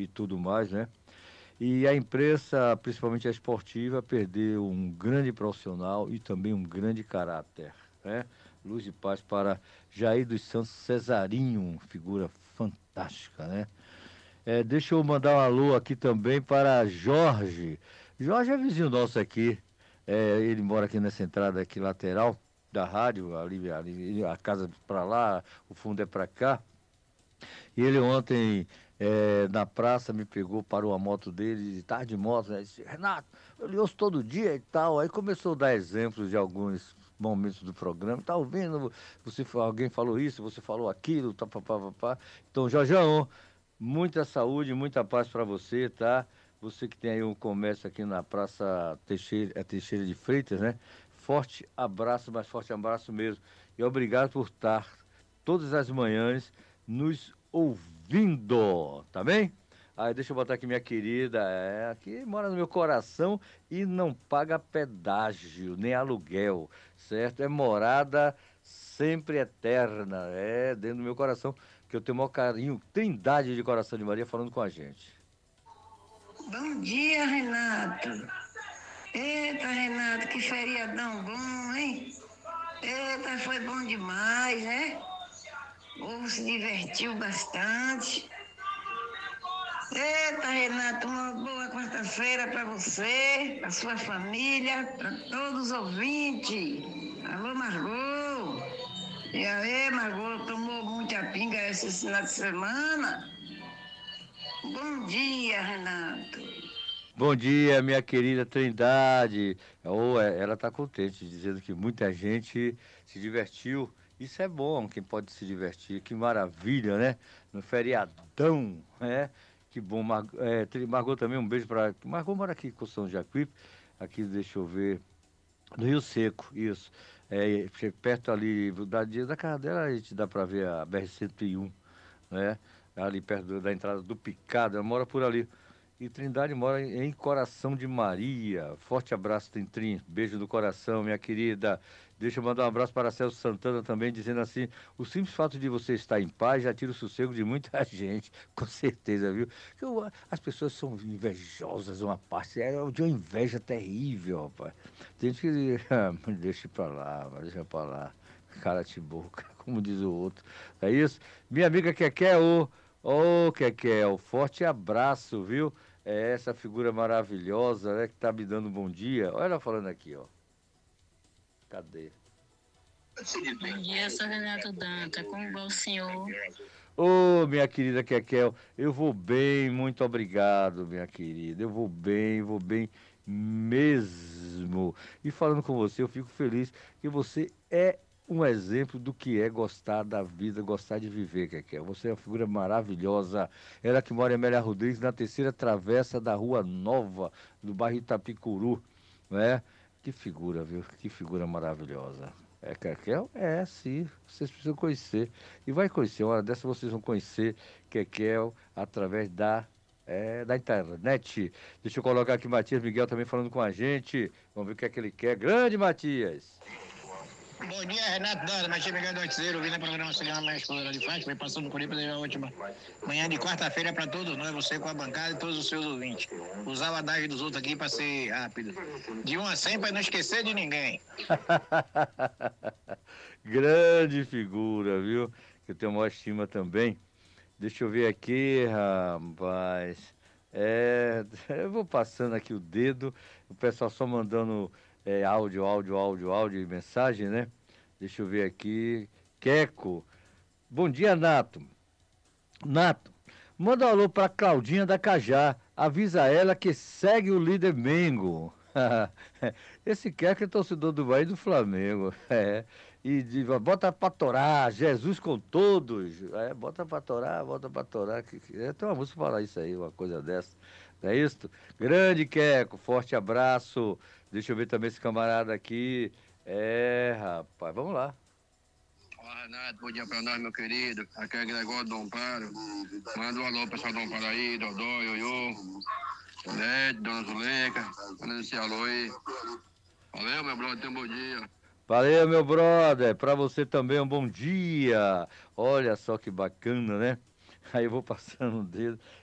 tudo mais, né? E a imprensa, principalmente a esportiva, perdeu um grande profissional e também um grande caráter, né? Luz e paz para Jair dos Santos Cesarinho, figura fantástica, né? Deixa eu mandar um alô aqui também para Jorge. Jorge é vizinho nosso aqui. Ele mora aqui nessa entrada aqui lateral da rádio, ali a casa para lá, o fundo é para cá. E ele ontem, na praça, me pegou, parou a moto dele, tarde de moto, né? Disse, Renato, eu lhe ouço todo dia e tal. Aí começou a dar exemplos de alguns momentos do programa. Tá ouvindo? Alguém falou isso, você falou aquilo, tá, pá, pá, pá, pá. Então, Jorjão, muita saúde, muita paz para você, tá? Você que tem aí um comércio aqui na Praça Teixeira, Teixeira de Freitas, né? Forte abraço, mas forte abraço mesmo. E obrigado por estar todas as manhãs nos ouvindo, tá bem? Aí deixa eu botar aqui minha querida, aqui mora no meu coração e não paga pedágio, nem aluguel, certo? É morada sempre eterna, dentro do meu coração, que eu tenho o maior carinho, Trindade de Coração de Maria falando com a gente. Bom dia, Renato. Eita, Renato, que feriadão bom, hein? Eita, foi bom demais, né? O povo se divertiu bastante. Eita, Renato, uma boa quarta-feira para você, para sua família, para todos os ouvintes. Alô, Margot. E aí, Margot, tomou muita pinga esse final de semana? Bom dia, Renato. Bom dia, minha querida Trindade. Ela está contente, dizendo que muita gente se divertiu. Isso é bom, quem pode se divertir. Que maravilha, né? No feriadão, né? Que bom. Margot também, um beijo para. Margot mora aqui com São Jacuípe. Aqui, deixa eu ver. No Rio Seco, isso. Perto ali da casa dela, a gente dá para ver a BR-101, né? Ali perto da entrada do Picado, ela mora por ali. E Trindade mora em Coração de Maria. Forte abraço, Tintrim. Beijo do coração, minha querida. Deixa eu mandar um abraço para Celso Santana também, dizendo assim: o simples fato de você estar em paz já tira o sossego de muita gente. Com certeza, viu? As pessoas são invejosas, uma parte. É de uma inveja terrível, rapaz. Tem gente que. Deixa pra lá, deixa pra lá. Cara de boca, como diz o outro. É isso? Minha amiga Kekel, ô Kekel, forte abraço, viu? É essa figura maravilhosa, né, que tá me dando um bom dia. Olha ela falando aqui, ó. Cadê? Bom dia, sou Renato Danta. Como vai o senhor? Ô, minha querida Kekel, eu vou bem, muito obrigado, minha querida. Eu vou bem mesmo. E falando com você, eu fico feliz que você é um exemplo do que é gostar da vida, gostar de viver, Kekel. Você é uma figura maravilhosa. Ela que mora em Amélia Rodrigues, na terceira travessa da Rua Nova, do bairro Itapicuru, né? Que figura, viu? Que figura maravilhosa. Kekel? Sim. Vocês precisam conhecer. E vai conhecer, uma hora dessa vocês vão conhecer Kekel através da internet. Deixa eu colocar aqui Matias Miguel também falando com a gente. Vamos ver o que é que ele quer. Grande Matias! Bom dia, Renato Dada, Matias Miguel do Oitizeiro, ouvindo a programação da Manhã Escola de Fátima, passando por aí para a última manhã de quarta-feira para todos nós, você com a bancada e todos os seus ouvintes. Usar o adágio dos outros aqui para ser rápido. De 1 a 100 para não esquecer de ninguém. Grande figura, viu? Que eu tenho uma estima também. Deixa eu ver aqui, rapaz. Eu vou passando aqui o dedo, o pessoal só mandando áudio e mensagem, né? Deixa eu ver aqui. Queco. Bom dia, Nato. Nato, manda um alô pra Claudinha da Cajá. Avisa ela que segue o líder Mengo. Esse Queco é torcedor do Bahia e do Flamengo. Bota pra torar, Jesus com todos. Bota pra torar, bota pra torar. Tem uma música pra falar isso aí, uma coisa dessa. Não é isso? Grande Queco, forte abraço. Deixa eu ver também esse camarada aqui. Rapaz, vamos lá. Olá, Renato, bom dia pra nós, meu querido. Aqui é Gregório do Amparo. Manda um alô, pessoal do Amparo aí, Dodô, Ioiô, Nete, Dona Zuleika. Manda esse alô aí. Valeu, meu brother, tenha um bom dia. Valeu, meu brother. Pra você também um bom dia. Olha só que bacana, né? Aí eu vou passando o dedo.